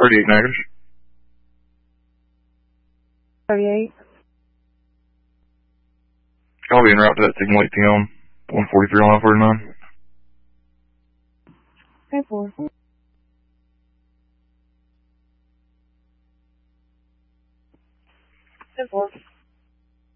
38 negative. 38. I'll be en route to that signal 8 143 on 49. Okay, 4. Okay, 4.